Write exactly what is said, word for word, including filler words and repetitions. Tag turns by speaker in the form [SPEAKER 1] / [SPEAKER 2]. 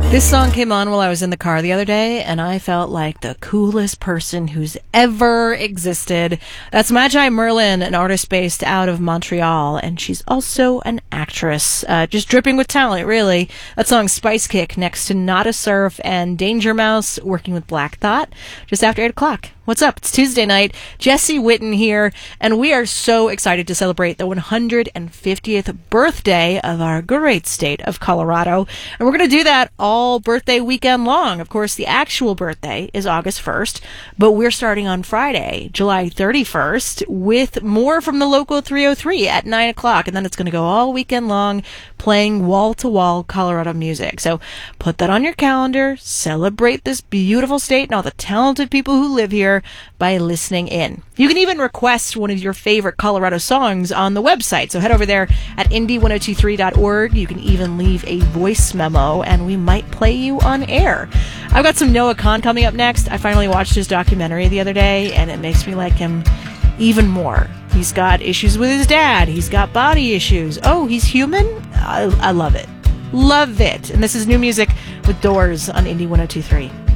[SPEAKER 1] This song came on while I was in the car the other day, and I felt like the coolest person who's ever existed. That's Magi Merlin, an artist based out of Montreal, and she's also an actress. Uh, just dripping with talent, really. That song's Spice Kick, next to Nada Surf and Danger Mouse, working with Black Thought, just after eight o'clock. What's up? It's Tuesday night. Jesse Witten here, and we are so excited to celebrate the one hundred fiftieth birthday of our great state of Colorado. And we're going to do that all birthday weekend long. Of course, the actual birthday is August first, but we're starting on Friday, July thirty-first, with more from the local three oh three at nine o'clock. And then it's going to go all weekend long, playing wall-to-wall Colorado music. So put that on your calendar. Celebrate this beautiful state and all the talented people who live here by listening in. You can even request one of your favorite Colorado songs on the website. So head over there at indy ten twenty-three dot org. You can even leave a voice memo and we might play you on air. I've got some Noah Kahan coming up next. I finally watched his documentary the other day and it makes me like him even more. He's got issues with his dad. He's got body issues. Oh, he's human? I, I love it. Love it. And this is new music with Doors on Indy ten twenty-three.